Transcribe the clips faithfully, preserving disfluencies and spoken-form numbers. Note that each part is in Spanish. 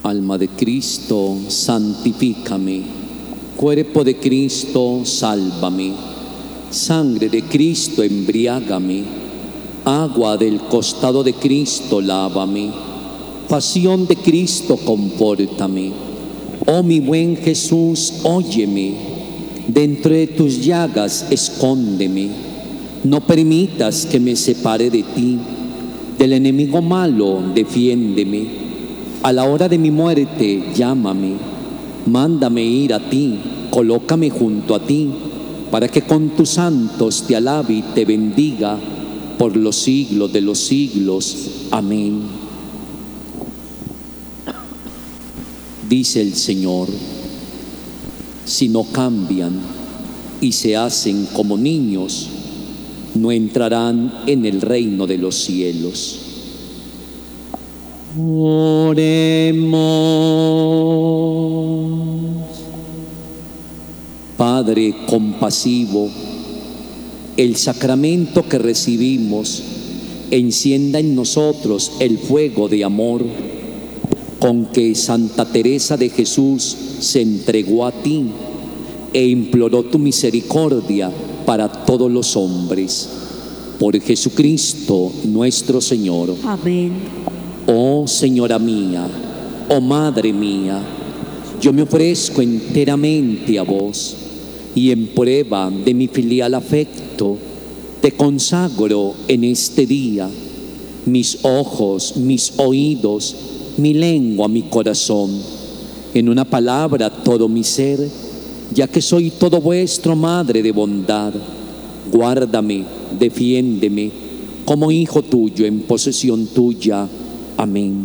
Alma de Cristo, santifícame. Cuerpo de Cristo, sálvame. Sangre de Cristo, embriágame. Agua del costado de Cristo, lávame. Pasión de Cristo, confórtame. Oh mi buen Jesús, óyeme. Dentro de tus llagas, escóndeme. No permitas que me separe de ti. Del enemigo malo, defiéndeme. A la hora de mi muerte, llámame. Mándame ir a ti, colócame junto a ti, para que con tus santos te alabe y te bendiga por los siglos de los siglos. Amén. Dice el Señor: si no cambian y se hacen como niños, no entrarán en el reino de los cielos. Oremos. Padre compasivo, el sacramento que recibimos encienda en nosotros el fuego de amor con que Santa Teresa de Jesús se entregó a ti e imploró tu misericordia para todos los hombres. Por Jesucristo nuestro Señor. Amén. Oh Señora mía, oh Madre mía, yo me ofrezco enteramente a vos y en prueba de mi filial afecto te consagro en este día mis ojos, mis oídos, mi lengua, mi corazón, en una palabra todo mi ser, ya que soy todo vuestro, Madre de bondad. Guárdame, defiéndeme como hijo tuyo en posesión tuya. Amén.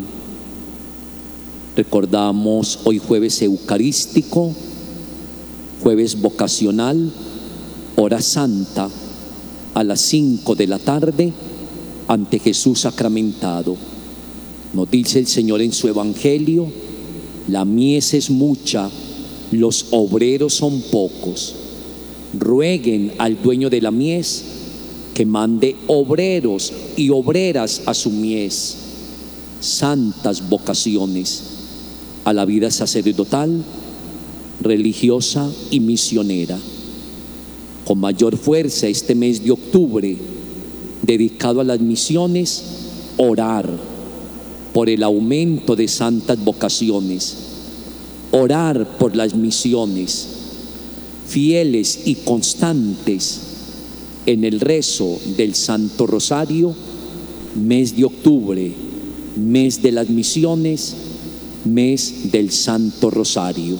Recordamos hoy jueves eucarístico, jueves vocacional, hora santa, a las cinco de la tarde, ante Jesús sacramentado. Nos dice el Señor en su Evangelio: la mies es mucha, los obreros son pocos. Rueguen al dueño de la mies que mande obreros y obreras a su mies. Santas vocaciones a la vida sacerdotal, religiosa y misionera. Con mayor fuerza este mes de octubre, dedicado a las misiones, orar por el aumento de santas vocaciones, orar por las misiones, fieles y constantes en el rezo del Santo Rosario, mes de octubre, mes de las misiones, mes del Santo Rosario.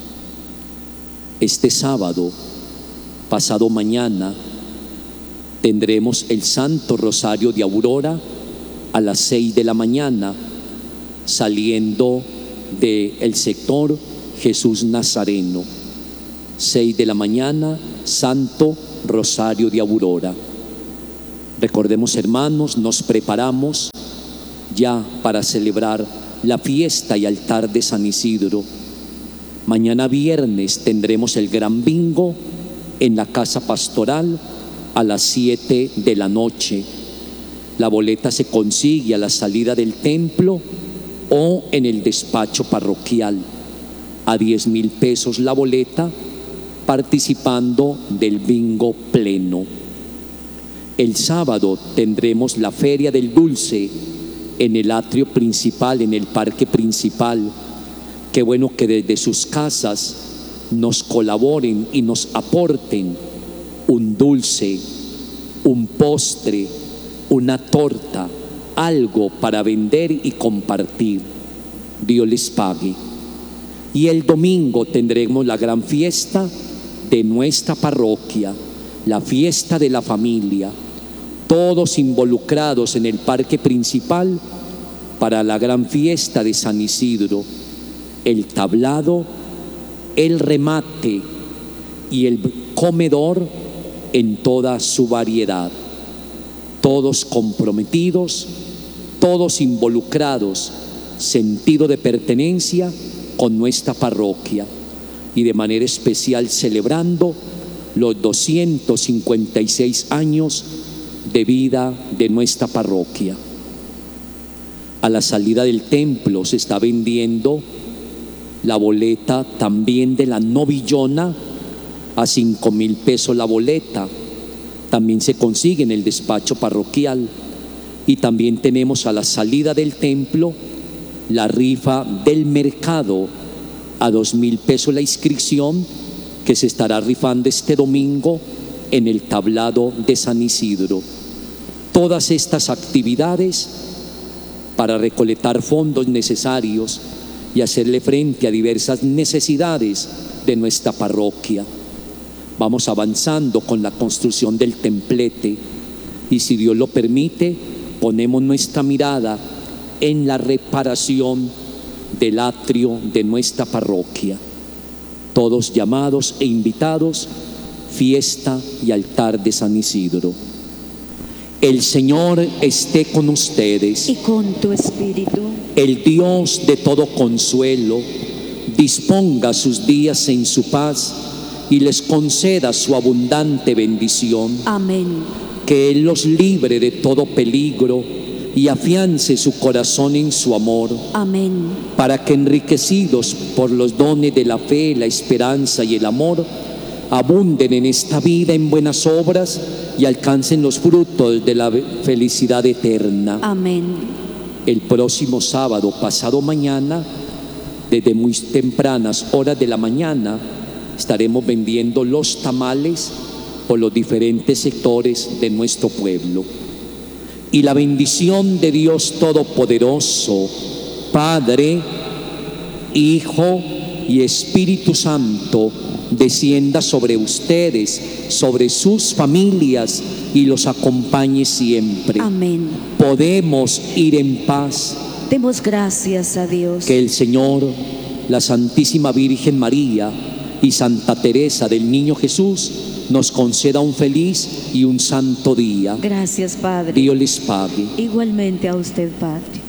Este sábado, pasado mañana, tendremos el Santo Rosario de Aurora a las seis de la mañana, saliendo del sector Jesús Nazareno. Seis de la mañana, Santo Rosario de Aurora. Recordemos, hermanos, nos preparamos ya para celebrar la fiesta y altar de San Isidro. Mañana viernes tendremos el gran bingo en la casa pastoral a las siete de la noche. La boleta se consigue a la salida del templo o en el despacho parroquial. A diez mil pesos la boleta, participando del bingo pleno. El sábado tendremos la Feria del Dulce en el atrio principal, en el parque principal. Qué bueno que desde sus casas nos colaboren y nos aporten un dulce, un postre, una torta, algo para vender y compartir. Dios les pague. Y el domingo tendremos la gran fiesta de nuestra parroquia, la fiesta de la familia, todos involucrados en el parque principal para la gran fiesta de San Isidro, el tablado, el remate y el comedor en toda su variedad. Todos comprometidos, todos involucrados, sentido de pertenencia con nuestra parroquia y de manera especial celebrando los doscientos cincuenta y seis años de vida de nuestra parroquia. A la salida del templo se está vendiendo la boleta también de la novillona a cinco mil pesos la boleta. También se consigue en el despacho parroquial. Y también tenemos a la salida del templo la rifa del mercado a dos mil pesos la inscripción, que se estará rifando este domingo en el tablado de San Isidro. Todas estas actividades para recolectar fondos necesarios y hacerle frente a diversas necesidades de nuestra parroquia. Vamos avanzando con la construcción del templete y, si Dios lo permite, ponemos nuestra mirada en la reparación del atrio de nuestra parroquia. Todos llamados e invitados, fiesta y altar de San Isidro. El Señor esté con ustedes. Y con tu espíritu. El Dios de todo consuelo disponga sus días en su paz y les conceda su abundante bendición. Amén. Que Él los libre de todo peligro y afiance su corazón en su amor. Amén. Para que, enriquecidos por los dones de la fe, la esperanza y el amor, abunden en esta vida en buenas obras y alcancen los frutos de la felicidad eterna. Amén. El próximo sábado, pasado mañana, desde muy tempranas horas de la mañana, estaremos vendiendo los tamales por los diferentes sectores de nuestro pueblo. Y la bendición de Dios Todopoderoso, Padre, Hijo y Espíritu Santo, descienda sobre ustedes, sobre sus familias y los acompañe siempre. Amén. Podemos ir en paz. Demos gracias a Dios. Que el Señor, la Santísima Virgen María y Santa Teresa del Niño Jesús nos conceda un feliz y un santo día. Gracias, Padre. Dios les pague. Igualmente a usted, Padre.